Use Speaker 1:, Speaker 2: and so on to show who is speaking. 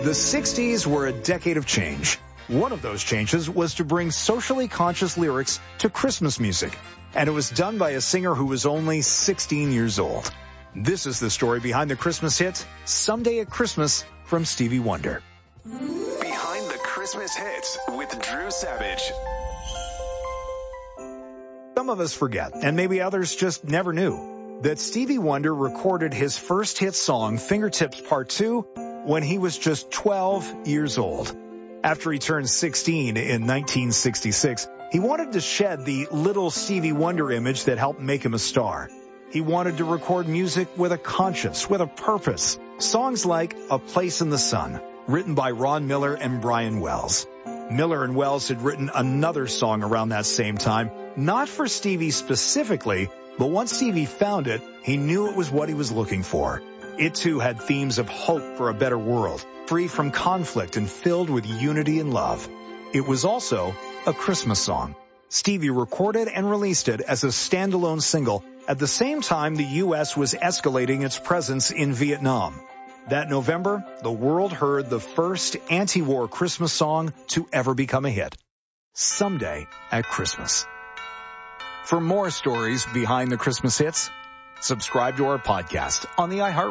Speaker 1: The 60s were a decade of change. One of those changes was to bring socially conscious lyrics to Christmas music, and it was done by a singer who was only 16 years old. This is the story behind the Christmas hit, Someday at Christmas, from Stevie Wonder.
Speaker 2: Behind the Christmas hits with Drew Savage.
Speaker 1: Some of us forget, and maybe others just never knew, that Stevie Wonder recorded his first hit song, Fingertips Part 2, when he was just 12 years old. After he turned 16 in 1966, he wanted to shed the little Stevie Wonder image that helped make him a star. He wanted to record music with a conscience, with a purpose. Songs like A Place in the Sun, written by Ron Miller and Brian Wells. Miller and Wells had written another song around that same time, not for Stevie specifically, but once Stevie found it, he knew it was what he was looking for. It too had themes of hope for a better world, free from conflict and filled with unity and love. It was also a Christmas song. Stevie recorded and released it as a standalone single at the same time the U.S. was escalating its presence in Vietnam. That November, the world heard the first anti-war Christmas song to ever become a hit, Someday at Christmas. For more stories behind the Christmas hits, subscribe to our podcast on the iHeart